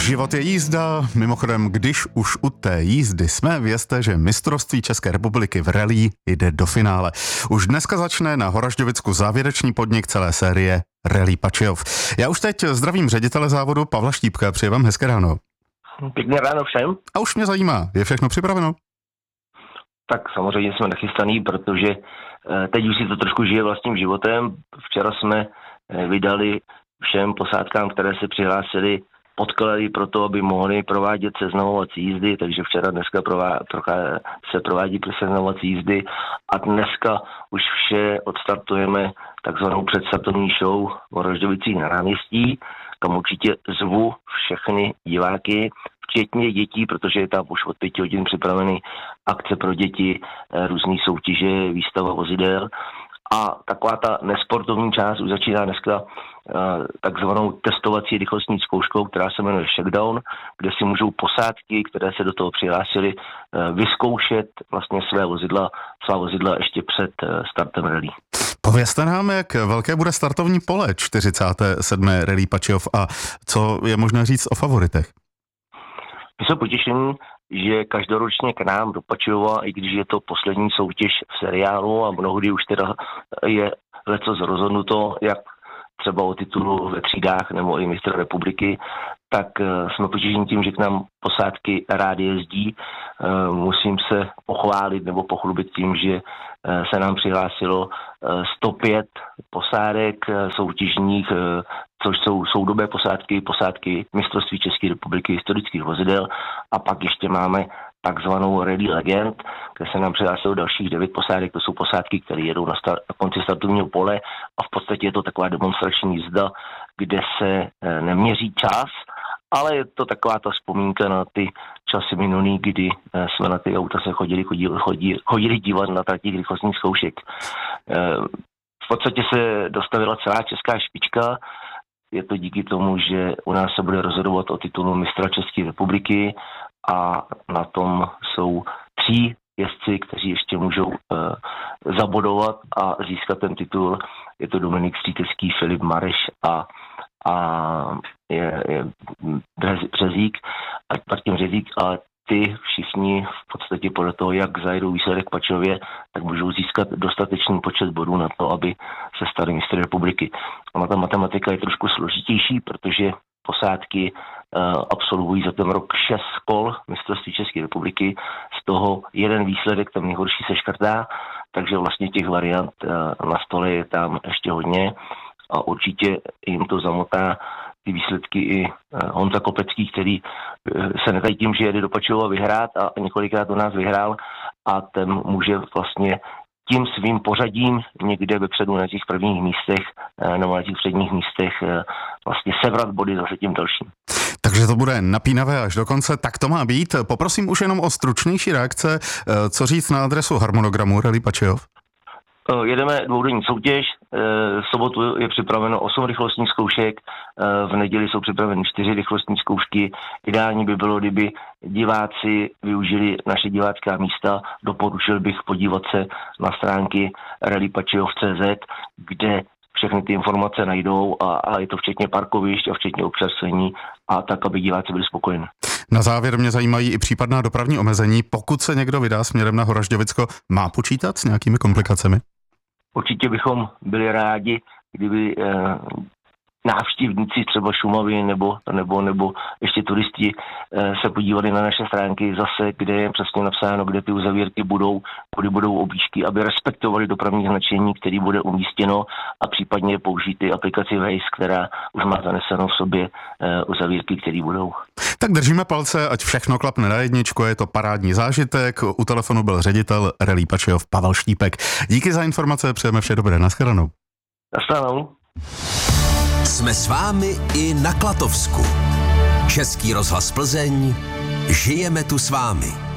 Život je jízda, mimochodem, když už u té jízdy jsme, vězte, že mistrovství České republiky v rallye jde do finále. Už dneska začne na Horažďovicku závěrečný podnik celé série Rally Pačijov. Já už teď zdravím ředitele závodu Pavla Štípka, přeji vám hezké ráno. Pěkné ráno všem. A už mě zajímá, je všechno připraveno? Tak samozřejmě jsme nachystaný, protože teď už si to trošku žije vlastním životem. Včera jsme vydali všem posádkám, které se přihlásili, podklady pro to, aby mohli provádět seznamovací jízdy, takže včera, dneska se provádí seznamovací jízdy a dneska už vše odstartujeme takzvanou předstartovní show v Horažďovicích na náměstí, kam určitě zvu všechny diváky, včetně dětí, protože je tam už od 5 hodin připravený akce pro děti, různý soutěže, výstava vozidel. A taková ta nesportovní část už začíná dneska takzvanou testovací rychlostní zkouškou, která se jmenuje Shakedown, kde si můžou posádky, které se do toho přihlásily, vyzkoušet vlastně svá vozidla ještě před startem rally. Povězte nám, jak velké bude startovní pole 47. Rally Pačijov a co je možné říct o favoritech? My jsme potěšení, že každoročně k nám do Pačijova, i když je to poslední soutěž v seriálu a mnohdy už teda je lecos rozhodnuto, jak třeba o titulu ve třídách nebo i mistra republiky, tak jsme potěšení tím, že k nám posádky rádi jezdí. Musím se pochválit nebo pochlubit tím, že se nám přihlásilo 105 posádek soutěžních, což jsou soudobé posádky mistrovství České republiky historických vozidel a pak ještě máme takzvanou Rally Legend, kde se nám přihlásilo dalších 9 posádek, to jsou posádky, které jedou na konci startovního pole a v podstatě je to taková demonstrační jízda, kde se neměří čas, ale je to taková ta vzpomínka na ty časy minulý, kdy jsme na ty auta se chodili dívat na tratích rychlostních zkoušek. V podstatě se dostavila celá česká špička. Je to díky tomu, že u nás se bude rozhodovat o titulu mistra České republiky a na tom jsou 3 jezdci, kteří ještě můžou zabodovat a získat ten titul. Je to Dominik Střítecký, Filip Mareš a Březík, Martin Březík a ty všichni v podstatě podle toho, jak zajdou výsledek Pačijově, tak můžou získat dostatečný počet bodů na to, aby se stali mistry republiky. Ona ta matematika je trošku složitější, protože posádky absolvují za ten rok 6 kol mistrovství České republiky, z toho jeden výsledek, ten nejhorší se škrtá, takže vlastně těch variant na stole je tam ještě hodně a určitě jim to zamotá ty výsledky i Honza Kopecký, který se netají tím, že jede do Pačijova vyhrát a několikrát u nás vyhrál a ten může vlastně tím svým pořadím někde vepředu na těch prvních místech nebo na těch předních místech vlastně sebrat body zase tím dalším. Takže to bude napínavé až do konce, tak to má být. Poprosím už jenom o stručnější reakce, co říct na adresu harmonogramu Rally Pačijov. Jedeme dvoudenní soutěž, v sobotu je připraveno 8 rychlostních zkoušek, v neděli jsou připraveny 4 rychlostní zkoušky. Ideální by bylo, kdyby diváci využili naše divácká místa. Doporučil bych podívat se na stránky rallypačijov.cz, kde všechny ty informace najdou a je to včetně parkovišť a včetně občerstvení a tak, aby diváci byli spokojeni. Na závěr mě zajímají i případná dopravní omezení. Pokud se někdo vydá směrem na Horažďovicko, má počítat s nějakými komplikacemi? Určitě bychom byli rádi, kdyby návštěvníci třeba Šumavy nebo ještě turisti se podívali na naše stránky zase, kde je přesně napsáno, kde ty uzavírky budou, kudy budou objížďky, aby respektovali dopravní značení, který bude umístěno a případně použít aplikaci Waze, která už má zaneseno v sobě uzavírky, které budou. Tak držíme palce, ať všechno klapne na jedničku, je to parádní zážitek. U telefonu byl ředitel Rally Pačijov Pavel Štípek. Díky za informace, přejeme vše dobré, nashledanou. Nashledanou. Jsme s vámi i na Klatovsku. Český rozhlas Plzeň, žijeme tu s vámi.